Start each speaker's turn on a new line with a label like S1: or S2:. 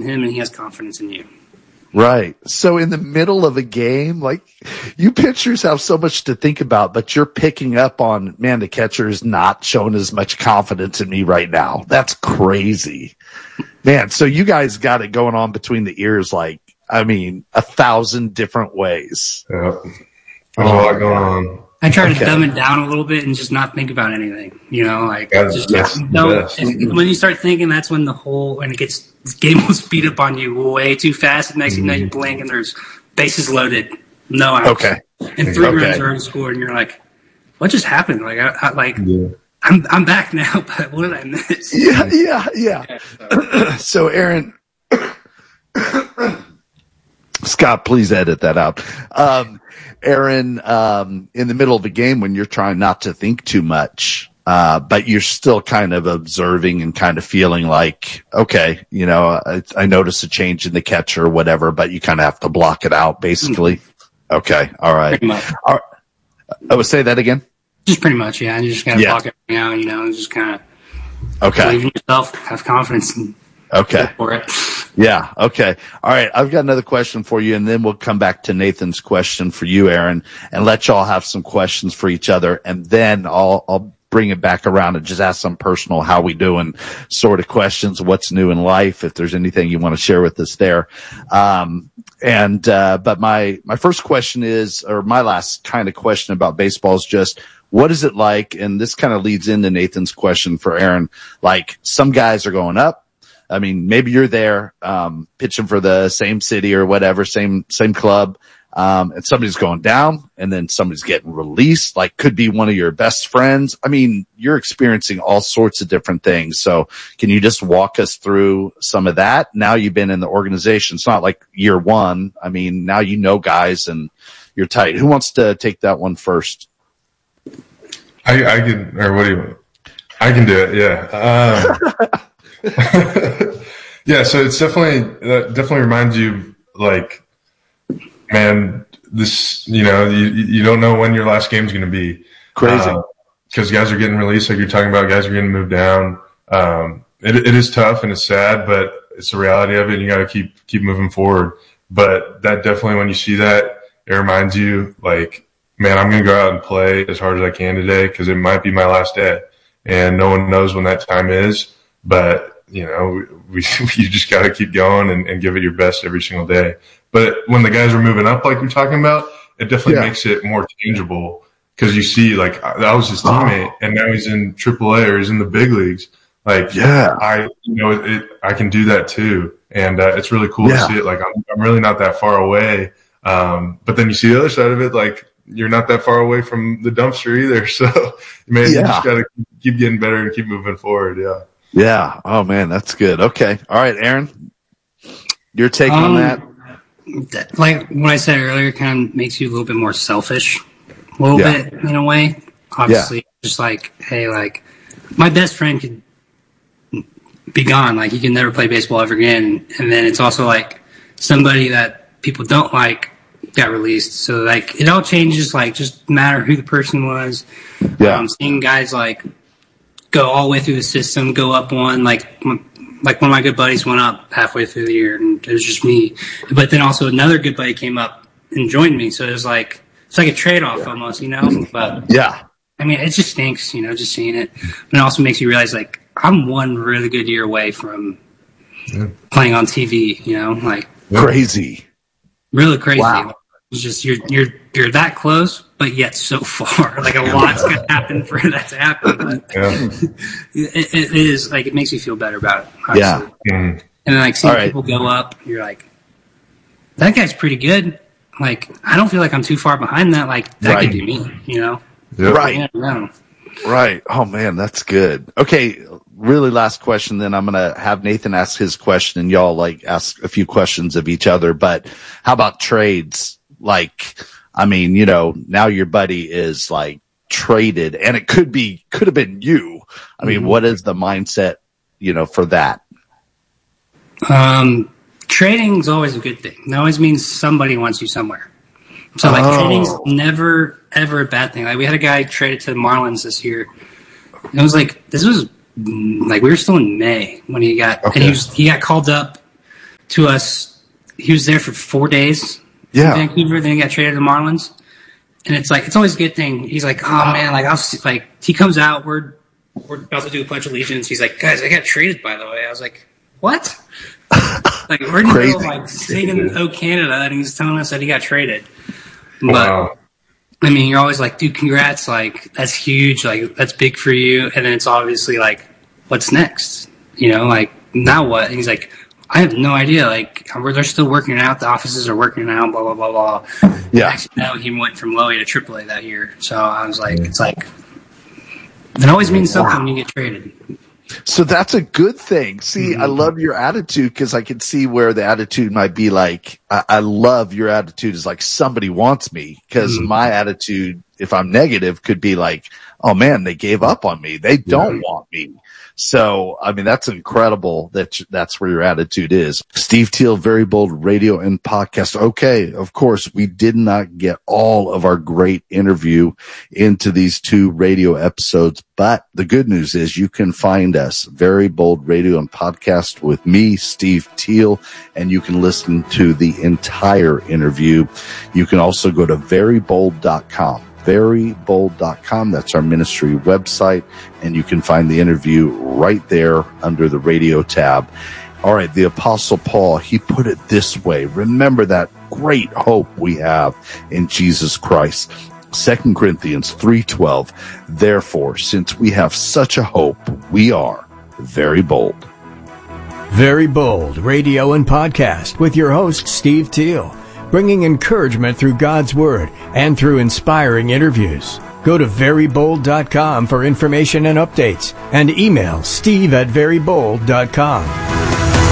S1: him and he has confidence in you.
S2: Right. So in the middle of a game, like, you pitchers have so much to think about, but you're picking up on, man, the catcher is not showing as much confidence in me right now. That's crazy. Man, so you guys got it going on between the ears, like, I mean, 1,000 different ways.
S3: Yeah. There's a lot going on.
S1: I try to dumb it down a little bit and just not think about anything, like when you start thinking, that's when the game will speed up on you way too fast. And next thing you know, you blink and there's bases loaded, no outs.
S2: Okay.
S1: And 3 runs are already scored and you're like, what just happened? Like, I'm back now, but what did I miss? Yeah.
S2: So Aaron, Scott, please edit that out. Aaron, in the middle of a game when you're trying not to think too much, but you're still kind of observing and kind of feeling like, okay, I notice a change in the catcher or whatever, but you kind of have to block it out, basically. Mm-hmm. Okay. All right. All right. I would say that again.
S1: Just pretty much, yeah. You just gotta block it out, and just kind of believe in yourself, have confidence, and go for it.
S2: Yeah. Okay. All right. I've got another question for you, and then we'll come back to Nathan's question for you, Aaron, and let y'all have some questions for each other. And then I'll bring it back around and just ask some personal, how we doing sort of questions. What's new in life? If there's anything you want to share with us there. But my first question is, or my last kind of question about baseball is just, what is it like? And this kind of leads into Nathan's question for Aaron. Like, some guys are going up. I mean, maybe you're there, pitching for the same city or whatever, same club. And somebody's going down and then somebody's getting released, like could be one of your best friends. I mean, you're experiencing all sorts of different things. So can you just walk us through some of that? Now you've been in the organization. It's not like year one. I mean, now you know guys and you're tight. Who wants to take that one first?
S3: I can, or what do you want? I can do it. Yeah. Yeah. So it's definitely reminds you, like, man, this, you don't know when your last game's going to be.
S2: Crazy.
S3: Because guys are getting released, like you're talking about, guys are getting moved down. It is tough and it's sad, but it's the reality of it. And you got to keep moving forward. But that definitely, when you see that, it reminds you, like, man, I'm going to go out and play as hard as I can today because it might be my last day. And no one knows when that time is. But, you just got to keep going and give it your best every single day. But when the guys are moving up, like you're talking about, it definitely makes it more tangible because you see, like, that was his teammate, and now he's in AAA or he's in the big leagues. Like, I can do that too, and it's really cool to see it. Like, I'm really not that far away, but then you see the other side of it, like, you're not that far away from the dumpster either. So, man, you just got to keep getting better and keep moving forward. Yeah.
S2: Yeah. Oh man, that's good. Okay. All right, Aaron, your take on that.
S1: Like what I said earlier, kind of makes you a little bit more selfish, a little bit in a way. Obviously, just like, hey, like, my best friend could be gone. Like, he can never play baseball ever again. And then it's also like somebody that people don't like got released. So, like, it all changes. Like, just no matter who the person was.
S2: Yeah.
S1: Seeing guys like go all the way through the system, go up one, like one of my good buddies went up halfway through the year, and it was just me. But then also another good buddy came up and joined me. So it's like a trade-off almost, But I mean, it just stinks, just seeing it. But it also makes you realize, like, I'm one really good year away from playing on TV, like
S2: crazy,
S1: really crazy.
S2: Wow.
S1: It's just you're that close, but yet so far. Like, a lot's gonna happen for that to happen. But it is like, it makes you feel better about it. Obviously.
S2: Yeah.
S1: And then, like, seeing people go up, you're like, that guy's pretty good. Like, I don't feel like I'm too far behind that. Like, that could be me,
S2: Yep.
S1: Right.
S2: Right. Oh man, that's good. Okay. Really last question, then I'm going to have Nathan ask his question and y'all, like, ask a few questions of each other. But how about trades? Like, I mean, now your buddy is, like, traded, and it could have been you. I mean, what is the mindset, for that?
S1: Trading is always a good thing. It always means somebody wants you somewhere. So, like, trading's never, ever a bad thing. Like, we had a guy traded to the Marlins this year. It was like, this was, like, we were still in May when he got, and he got called up to us, he was there for 4 days
S2: Yeah.
S1: in Vancouver, then he got traded to the Marlins. And it's like, it's always a good thing. He's like, oh man, like, he comes out, we're about to do a Pledge of Allegiance. He's like, guys, I got traded, by the way. I was like, what? Like, we're in the middle of, like, singing "Oh Canada," and he's telling us that he got traded. But,
S3: Wow.
S1: I mean, you're always like, dude, congrats. Like, that's huge. Like, that's big for you. And then it's obviously like, what's next? You know, like, now what? And he's like, I have no idea. Like, they're still working it out. The offices are working it out, blah, blah, blah, blah.
S2: Yeah.
S1: Actually, no, he went from low A to AAA that year. So I was like, it's like, it always means something when you get traded.
S2: So that's a good thing. See, I love your attitude because I can see where the attitude might be like, I love your attitude is like somebody wants me, because my attitude, if I'm negative, could be like, oh man, they gave up on me. They don't want me. So, I mean, that's incredible that's where your attitude is. Steve Teal, Very Bold Radio and Podcast. Okay, of course, we did not get all of our great interview into these 2 radio episodes, but the good news is you can find us, Very Bold Radio and Podcast, with me, Steve Teal, and you can listen to the entire interview. You can also go to verybold.com. verybold.com. That's our ministry website, and you can find the interview right there under the radio tab. All right, the Apostle Paul, he put it this way. Remember that great hope we have in Jesus Christ. 2 Corinthians 3:12. Therefore, since we have such a hope, we are very bold.
S4: Very Bold Radio and Podcast with your host, Steve Teal, bringing encouragement through God's Word and through inspiring interviews. Go to verybold.com for information and updates, and email steve@verybold.com.